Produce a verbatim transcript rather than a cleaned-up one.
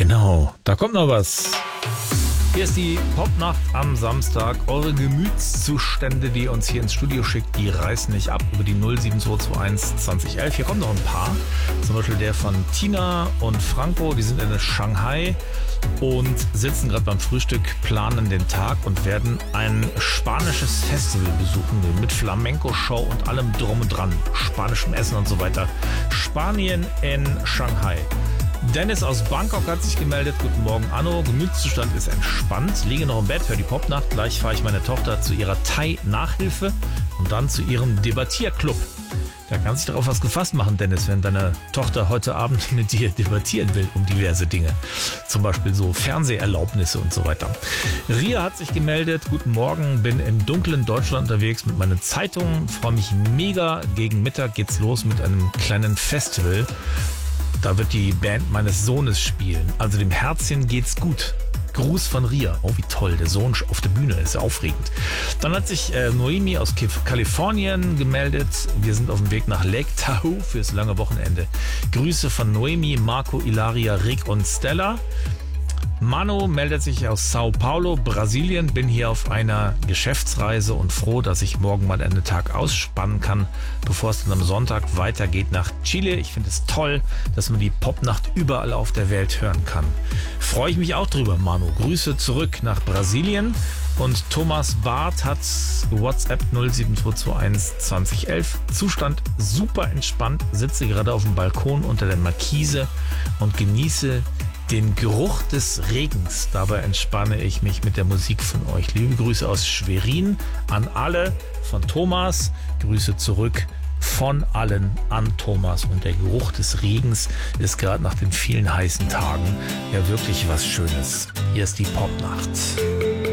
Genau, da kommt noch was. Hier ist die Popnacht am Samstag. Eure Gemütszustände, die ihr uns hier ins Studio schickt, die reißen nicht ab über die null sieben zwei zwei eins zwanzig elf. Hier kommen noch ein paar. Zum Beispiel der von Tina und Franco. Die sind in Shanghai und sitzen gerade beim Frühstück, planen den Tag und werden ein spanisches Festival besuchen mit Flamenco-Show und allem drum und dran. Spanischem Essen und so weiter. Spanien in Shanghai. Dennis aus Bangkok hat sich gemeldet. Guten Morgen, Anno. Gemütszustand ist entspannt. Liege noch im Bett, höre die Popnacht. Gleich fahre ich meine Tochter zu ihrer Thai-Nachhilfe und dann zu ihrem Debattierclub. Da kann sich darauf was gefasst machen, Dennis, wenn deine Tochter heute Abend mit dir debattieren will um diverse Dinge. Zum Beispiel so Fernseherlaubnisse und so weiter. Ria hat sich gemeldet. Guten Morgen, bin im dunklen Deutschland unterwegs mit meinen Zeitungen. Freue mich mega. Gegen Mittag geht's los mit einem kleinen Festival. Da wird die Band meines Sohnes spielen. Also dem Herzchen geht's gut. Gruß von Ria. Oh, wie toll. Der Sohn auf der Bühne. Ist ja aufregend. Dann hat sich äh, Noemi aus Kalifornien gemeldet. Wir sind auf dem Weg nach Lake Tahoe fürs lange Wochenende. Grüße von Noemi, Marco, Ilaria, Rick und Stella. Manu meldet sich aus Sao Paulo, Brasilien. Bin hier auf einer Geschäftsreise und froh, dass ich morgen mal einen Tag ausspannen kann, bevor es dann am Sonntag weitergeht nach Chile. Ich finde es toll, dass man die Popnacht überall auf der Welt hören kann. Freue ich mich auch drüber, Manu. Grüße zurück nach Brasilien. Und Thomas Barth hat WhatsApp null sieben zwei zwei eins zwanzig elf. Zustand super entspannt. Sitze gerade auf dem Balkon unter der Markise und genieße den Geruch des Regens. Dabei entspanne ich mich mit der Musik von euch. Liebe Grüße aus Schwerin an alle von Thomas. Grüße zurück von allen an Thomas. Und der Geruch des Regens ist gerade nach den vielen heißen Tagen ja wirklich was Schönes. Hier ist die Popnacht.